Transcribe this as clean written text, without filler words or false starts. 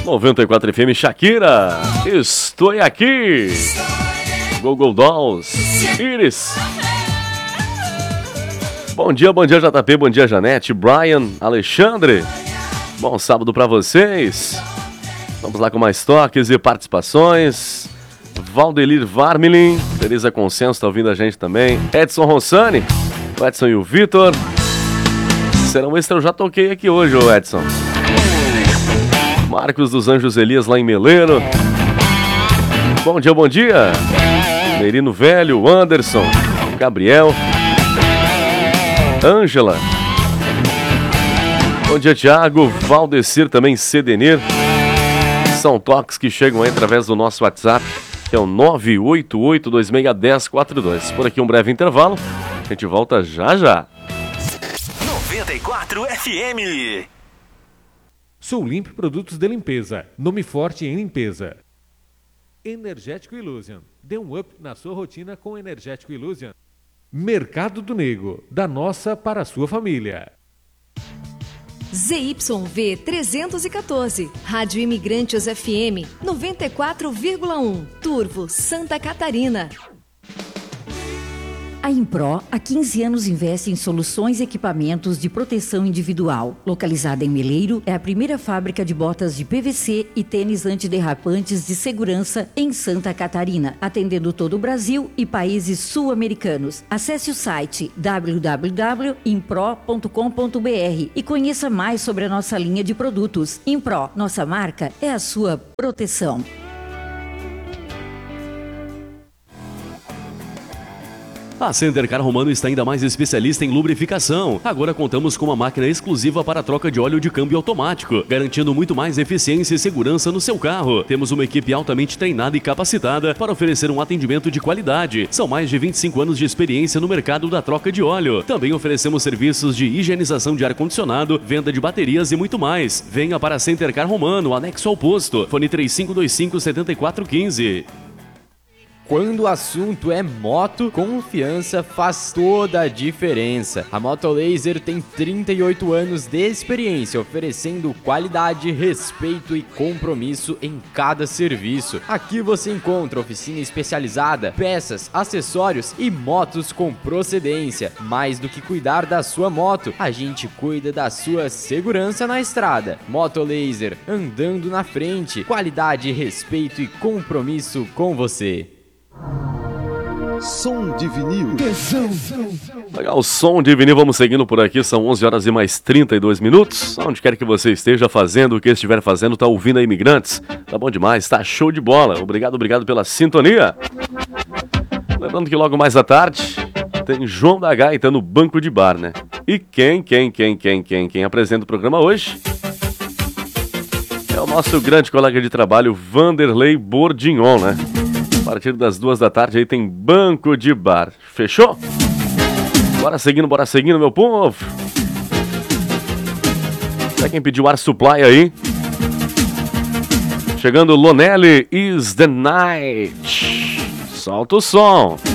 94 FM Shakira, estou aqui. Google Dolls, Iris. Bom dia JP, bom dia Janete, Brian, Alexandre. Bom sábado pra vocês. Vamos lá com mais toques e participações. Valdelir Varmelin, Teresa Consenso tá ouvindo a gente também. Edson Rossani, o Edson e o Vitor. Serão extra, eu já toquei aqui hoje, ô Edson. Marcos dos Anjos Elias lá em Meleiro. Bom dia. Merino Velho, Anderson, Gabriel, Ângela. Bom dia, Thiago, Valdecir também, Cedenir. São toques que chegam aí através do nosso WhatsApp, que é o 988261042. Por aqui um breve intervalo, a gente volta já. 94 FM. Sul Limp Produtos de Limpeza. Nome forte em limpeza. Energético Illusion. Dê um up na sua rotina com Energético Illusion. Mercado do Nego. Da nossa para a sua família. ZYV 314. Rádio Imigrantes FM 94,1. Turvo, Santa Catarina. A Impro, há 15 anos, investe em soluções e equipamentos de proteção individual. Localizada em Meleiro, é a primeira fábrica de botas de PVC e tênis antiderrapantes de segurança em Santa Catarina, atendendo todo o Brasil e países sul-americanos. Acesse o site www.impro.com.br e conheça mais sobre a nossa linha de produtos. Impro, nossa marca é a sua proteção. A Center Car Romano está ainda mais especialista em lubrificação. Agora contamos com uma máquina exclusiva para troca de óleo de câmbio automático, garantindo muito mais eficiência e segurança no seu carro. Temos uma equipe altamente treinada e capacitada para oferecer um atendimento de qualidade. São mais de 25 anos de experiência no mercado da troca de óleo. Também oferecemos serviços de higienização de ar-condicionado, venda de baterias e muito mais. Venha para a Center Car Romano, anexo ao posto. Fone 3525-7415. Quando o assunto é moto, confiança faz toda a diferença. A Moto Laser tem 38 anos de experiência, oferecendo qualidade, respeito e compromisso em cada serviço. Aqui você encontra oficina especializada, peças, acessórios e motos com procedência. Mais do que cuidar da sua moto, a gente cuida da sua segurança na estrada. Moto Laser, andando na frente. Qualidade, respeito e compromisso com você. Som de vinil. Legal, som de vinil, vamos seguindo por aqui, são 11 horas e mais 32 minutos. Onde quer que você esteja fazendo, o que estiver fazendo, tá ouvindo a Imigrantes. Tá bom demais, tá show de bola. Obrigado pela sintonia. Lembrando que logo mais à tarde tem João da Gaita no banco de bar, né? E quem apresenta o programa hoje é o nosso grande colega de trabalho, Vanderlei Bordignon, né? A partir das 2 da tarde aí tem banco de bar. Fechou? Bora seguindo, meu povo. Pra quem pediu Ar Supply aí. Chegando Lonelli Is The Night. Solta o som.